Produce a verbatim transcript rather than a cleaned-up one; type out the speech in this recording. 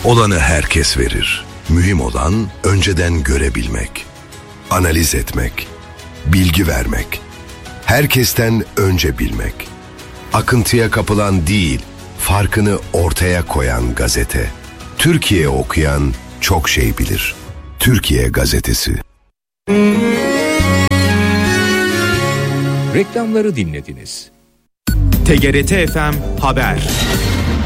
Olanı herkes verir. Mühim olan önceden görebilmek, analiz etmek, bilgi vermek, herkesten önce bilmek. Akıntıya kapılan değil, farkını ortaya koyan gazete. Türkiye okuyan çok şey bilir. Türkiye Gazetesi. Reklamları dinlediniz. T G R T F M Haber.